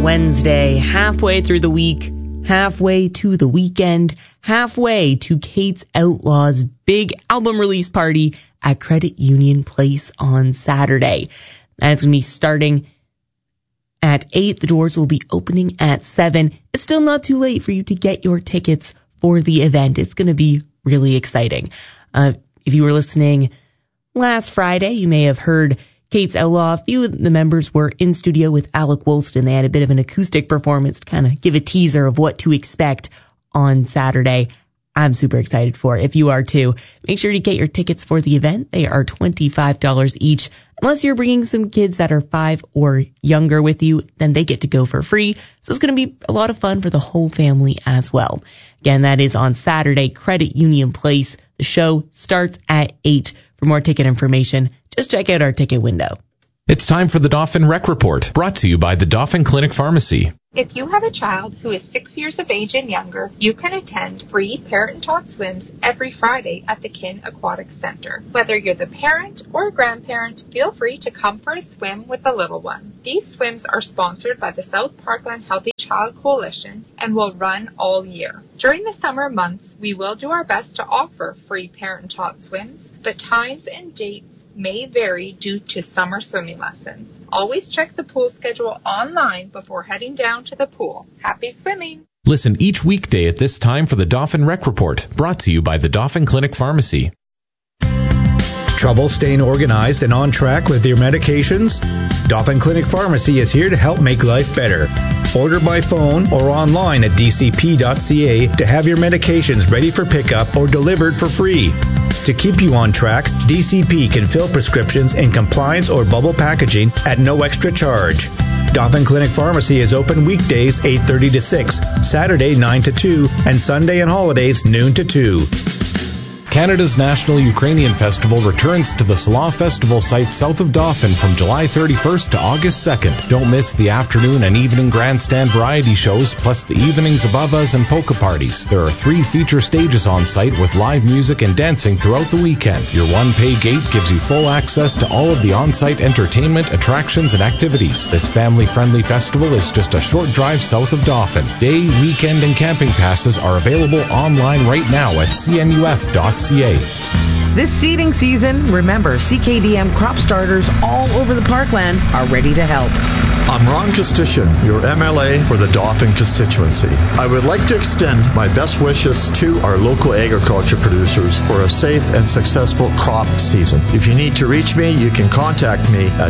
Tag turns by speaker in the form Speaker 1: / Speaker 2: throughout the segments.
Speaker 1: Wednesday, halfway through the week, halfway to the weekend, halfway to Kate's Outlaw's big album release party at Credit Union Place on Saturday. And it's going to be starting at 8. The doors will be opening at 7. It's still not too late for you to get your tickets for the event. It's going to be really exciting. If you were listening last Friday, you may have heard Kate's Outlaw. A few of the members were in studio with Alec Woolston. They had a bit of an acoustic performance to kind of give a teaser of what to expect on Saturday. I'm super excited for it. If you are too, make sure to get your tickets for the event. They are $25 each. Unless you're bringing some kids that are 5 or younger with you, then they get to go for free. So it's going to be a lot of fun for the whole family as well. Again, that is on Saturday, Credit Union Place. The show starts at 8. For more ticket information, just check out our ticket window.
Speaker 2: It's time for the Dauphin Rec Report, brought to you by the Dauphin Clinic Pharmacy.
Speaker 3: If you have a child who is 6 years of age and younger, you can attend free parent-taught swims every Friday at the Kin Aquatic Center. Whether you're the parent or grandparent, feel free to come for a swim with the little one. These swims are sponsored by the South Parkland Healthy Child Coalition and will run all year. During the summer months, we will do our best to offer free parent-taught swims, but times and dates may vary due to summer swimming lessons. Always check the pool schedule online before heading down to the pool. Happy swimming!
Speaker 2: Listen each weekday at this time for the Dauphin Rec Report, brought to you by the Dauphin Clinic Pharmacy.
Speaker 4: Trouble staying organized and on track with your medications? Dauphin Clinic Pharmacy is here to help make life better. Order by phone or online at dcp.ca to have your medications ready for pickup or delivered for free. To keep you on track, DCP can fill prescriptions in compliance or bubble packaging at no extra charge. Dauphin Clinic Pharmacy is open weekdays 8:30 to 6, Saturday 9 to 2, and Sunday and holidays noon to 2.
Speaker 2: Canada's National Ukrainian Festival returns to the Salah Festival site south of Dauphin from July 31st to August 2nd. Don't miss the afternoon and evening grandstand variety shows, plus the evenings above us and polka parties. There are 3 feature stages on site with live music and dancing throughout the weekend. Your one-pay gate gives you full access to all of the on-site entertainment, attractions, and activities. This family-friendly festival is just a short drive south of Dauphin. Day, weekend, and camping passes are available online right now at cnuf.ca.
Speaker 5: This seeding season, remember, CKDM crop starters all over the parkland are ready to help.
Speaker 6: I'm Ron Kostician, your MLA for the Dauphin constituency. I would like to extend my best wishes to our local agriculture producers for a safe and successful crop season. If you need to reach me, you can contact me at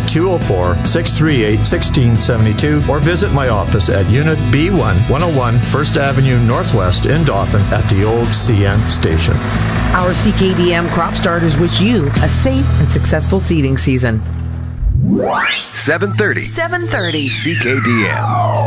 Speaker 6: 204-638-1672 or visit my office at Unit B1, 101 First Avenue Northwest in Dauphin at the old CN station.
Speaker 5: Our CKDM crop starters wish you a safe and successful seeding season.
Speaker 7: 730 CKDM.